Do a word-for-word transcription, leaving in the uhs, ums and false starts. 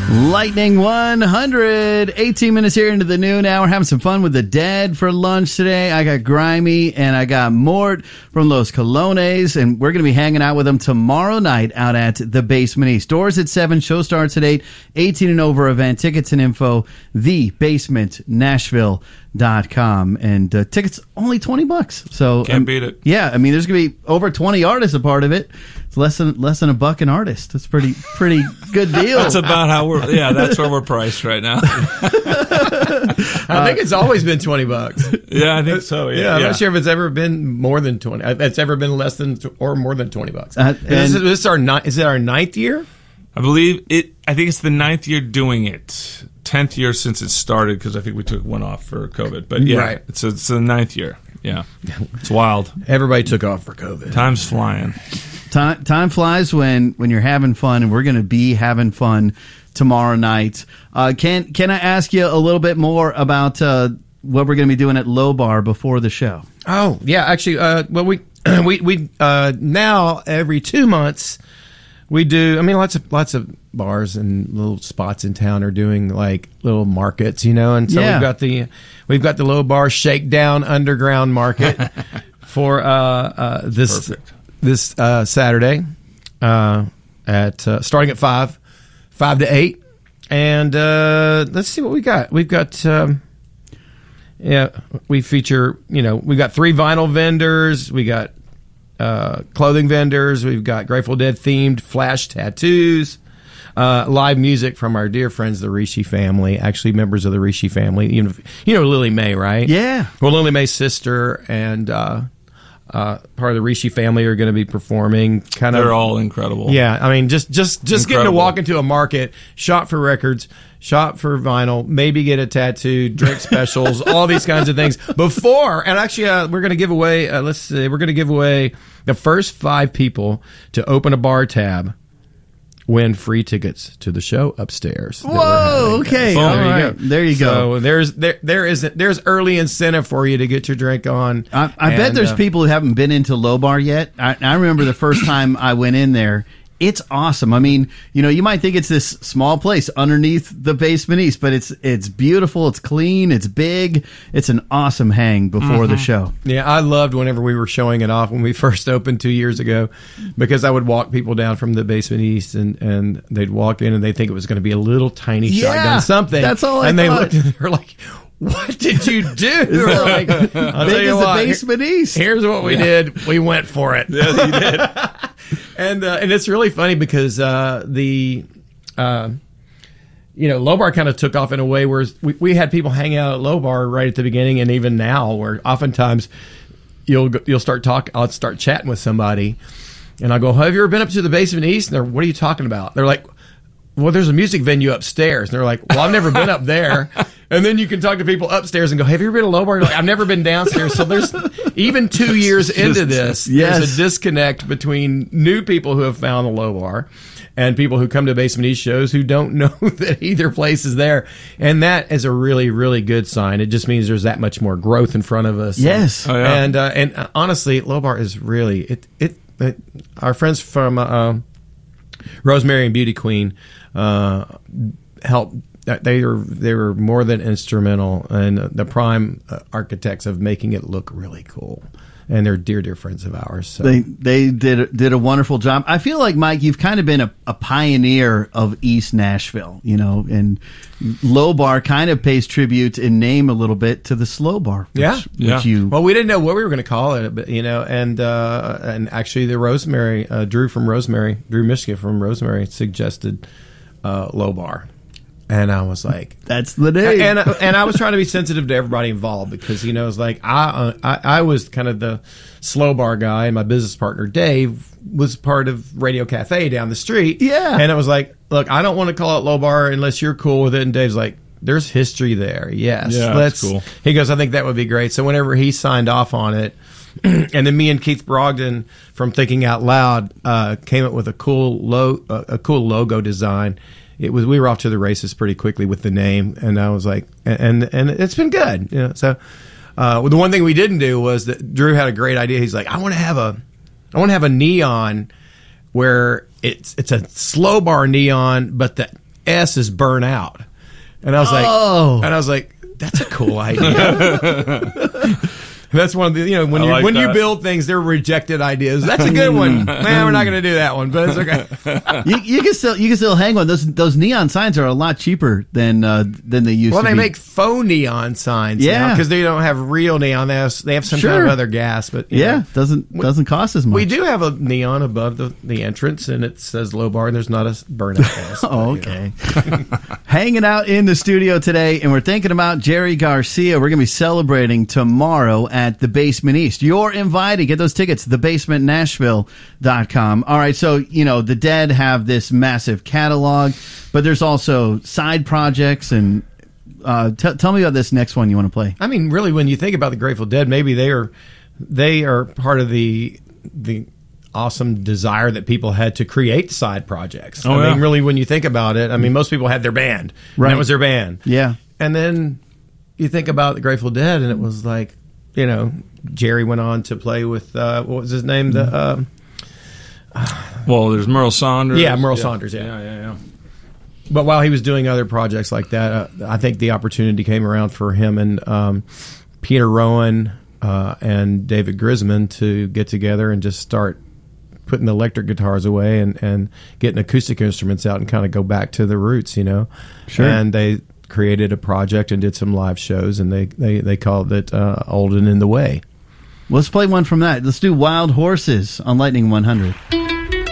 Lightning one hundred, eighteen minutes here into the noon hour. Having some fun with the Dead for lunch today. I got Grimy and I got Mort from Los Colones, and we're going to be hanging out with them tomorrow night out at the Basement East. Doors at seven, show starts at eight, eighteen and over event. Tickets and info, the basement nashville dot com. And uh, tickets only twenty bucks. So Can't um, beat it. Yeah, I mean, there's going to be over twenty artists a part of it. It's less than less than a buck an artist. That's pretty pretty good deal. That's about how we're. Yeah, that's where we're priced right now. I think it's always been twenty bucks. Yeah, I think so. Yeah, Yeah, I'm yeah. not sure if it's ever been more than twenty. It's ever been less than or more than twenty bucks. Uh, is, and- this, is our ni- is it our ninth year? I believe it. I think it's the ninth year doing it. Tenth year since it started because I think we took one off for COVID. But yeah, Right. it's it's the ninth year. Yeah, it's wild. Everybody took off for COVID. Time's flying. Time, time flies when, when you're having fun, and we're going to be having fun tomorrow night. Uh, can can I ask you a little bit more about uh, what we're going to be doing at Low Bar before the show? Oh yeah, actually, uh, well we we we uh, now every two months we do. I mean, lots of lots of bars and little spots in town are doing like little markets, you know. And so Yeah. we've got the we've got the Low Bar Shakedown Underground Market for uh, uh, this. Perfect. This uh, Saturday, uh, at uh, starting at five, five to eight, and uh, let's see what we got. We've got, um, yeah, we feature. You know, we got three vinyl vendors. We got uh, clothing vendors. We've got Grateful Dead themed flash tattoos. Uh, live music from our dear friends, the Rishi family, actually members of the Rishi family. You know, you know Lily Mae, right? Yeah. Well, Lily Mae's sister and. Uh, Uh, part of the Rishi family are going to be performing. Kind of, They're all incredible. yeah. I mean, just just just getting to Incredible. walk into a market, shop for records, shop for vinyl, maybe get a tattoo, drink specials, all these kinds of things before. And actually, uh, we're going to give away. Uh, let's see, we're going to give away the first five people to open a bar tab. Win free tickets to the show upstairs. that we're Whoa, having. okay. So All there you right. go. There you go. So there's there there is there's early incentive for you to get your drink on. I, I bet And, there's uh, people who haven't been into Low Bar yet. I, I remember the first time I went in there. It's awesome. I mean, you know, you might think it's this small place underneath the Basement East, but it's it's beautiful, it's clean, it's big. It's an awesome hang before the show. Yeah, I loved whenever we were showing it off when we first opened two years ago, because I would walk people down from the Basement East and, and they'd walk in and they think it was going to be a little tiny Yeah, shotgun something. that's all I And they thought. looked and they're like, "What did you do?" We're like, I'll tell Big you as the what, Basement East. Here's what we did. We went for it. Yeah, you did. and uh, and it's really funny because uh, the uh, you know Low Bar kind of took off in a way where we, we had people hang out at Low Bar right at the beginning, and even now, where oftentimes you'll go- you'll start talk I'll start chatting with somebody, and I'll go, "Have you ever been up to the Basement East?" And they're, "What are you talking about?" They're like, "Well, there's a music venue upstairs." And they're like, "Well, I've never been up there." And then you can talk to people upstairs and go, "Have you ever been to Low Bar?" You're like, "I've never been downstairs." So there's even two years into this, Yes. there's a disconnect between new people who have found the Low Bar and people who come to Basement East shows who don't know that either place is there. And that is a really, really good sign. It just means there's that much more growth in front of us. Yes. Oh, yeah. And uh, and uh, honestly, Low Bar is really it. It, it our friends from uh, Rosemary and Beauty Queen uh, helped. They were they were more than instrumental and the prime uh, architects of making it look really cool. And they're dear, dear friends of ours. So. They they did did a wonderful job. I feel like, Mike, you've kind of been a, a pioneer of East Nashville, you know, and Low Bar kind of pays tribute in name a little bit to the Slow Bar. Which, Yeah. which Yeah. you Well, we didn't know what we were going to call it, but you know, and uh, and actually, the Rosemary, uh, Drew from Rosemary, Drew Michigan from Rosemary, suggested uh, Low Bar, and I was like, that's the name. and and I was trying to be sensitive to everybody involved because you know it's like I, uh, I I was kind of the Slow Bar guy, and my business partner Dave was part of Radio Cafe down the street. Yeah. And it was like, look, I don't want to call it Low Bar unless you're cool with it. And Dave's like, there's history there. Yes. Yeah, let's. that's cool. He goes, I think that would be great. So whenever he signed off on it, and then me and Keith Brogdon from Thinking Out Loud uh, came up with a cool lo- uh, a cool logo design. It was we were off to the races pretty quickly with the name, and I was like, and and it's been good. You know, so uh, the one thing we didn't do was that Drew had a great idea. He's like, I want to have a, I want to have a neon where it's it's a Slow Bar neon, but the S is burn out. And I was like, Oh. and I was like, that's a cool idea. That's one of the, you know, when I you like when you that. build things, they're rejected ideas. That's a good one. Man, we're not going to do that one, but it's okay. you, you can still you can still hang one. Those those neon signs are a lot cheaper than uh, than they used Well, to they be. make faux neon signs, Yeah. because they don't have real neon. They have, they have some Sure. kind of other gas, but you yeah, know. doesn't doesn't cost as much. We do have a neon above the, the entrance, and it says low bar, and there's not a burnout gas. Oh, but, you know. okay. Hanging out in the studio today, and we're thinking about Jerry Garcia. We're going to be celebrating tomorrow at the Basement East. You're invited. Get those tickets, the basement nashville dot com. All right, so, you know, the Dead have this massive catalog, but there's also side projects. And uh, t- tell me about this next one you want to play. I mean, really, when you think about the Grateful Dead, maybe they are they are part of the the awesome desire that people had to create side projects. Oh, I yeah. mean, really, when you think about it, I mean, most people had their band. and Right. That was their band. Yeah. And then you think about the Grateful Dead, and it was like, you know, Jerry went on to play with, uh, what was his name? The uh, Well, there's Merle Saunders. Yeah, Merle Saunders, yeah. yeah, yeah, yeah. But while he was doing other projects like that, uh, I think the opportunity came around for him and um, Peter Rowan uh, and David Grisman to get together and just start putting the electric guitars away and, and getting acoustic instruments out and kind of go back to the roots, you know. Sure. And they created a project and did some live shows, and they, they, they called it uh, Old and in the Way. Let's play one from that. Let's do Wild Horses on Lightning one hundred.